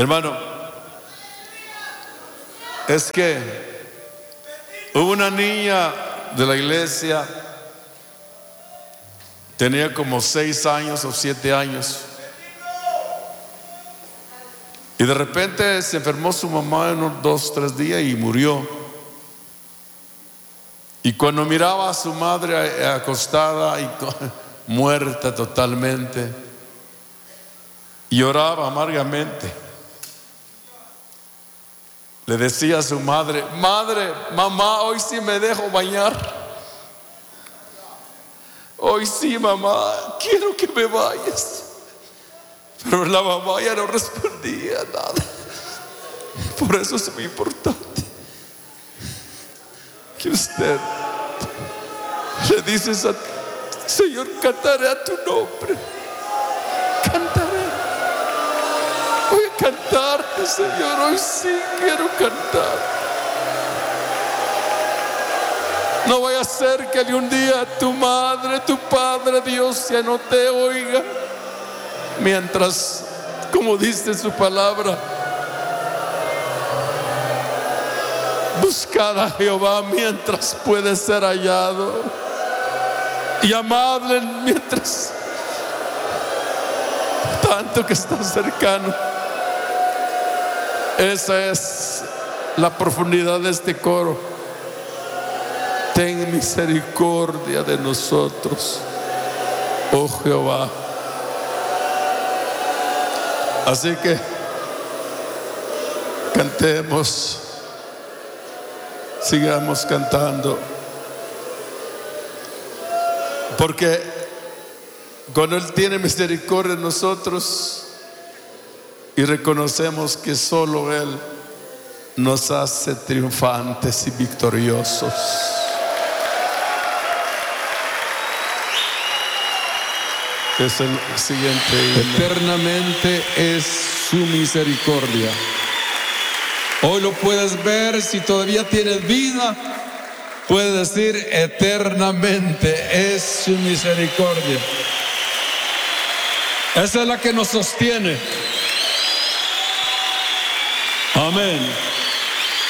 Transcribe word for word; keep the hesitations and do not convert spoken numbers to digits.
Hermano, es que hubo una niña de la iglesia, tenía como seis años o siete años, y de repente se enfermó su mamá en unos dos, tres días y murió. Y cuando miraba a su madre acostada y muerta totalmente, lloraba amargamente. Le decía a su madre: madre, mamá, hoy sí me dejo bañar. Hoy sí, mamá, quiero que me vayas. Pero la mamá ya no respondía nada. Por eso es muy importante que usted le dices a Señor, cantaré a tu nombre. Cantaré. Voy a cantarte, Señor. Hoy sí quiero cantar. No vaya a ser que de un día tu madre, tu padre, Dios ya no te oiga. Mientras, como dice su palabra, buscad a Jehová mientras puede ser hallado, y amadle mientras tanto que está cercano. Esa es la profundidad de este coro. Ten misericordia de nosotros, oh Jehová. Así que cantemos, sigamos cantando, porque cuando Él tiene misericordia de nosotros y reconocemos que solo Él nos hace triunfantes y victoriosos. Es el siguiente. Eternamente es su misericordia. Hoy lo puedes ver, si todavía tienes vida, puedes decir: eternamente es su misericordia. Esa es la que nos sostiene. Amén.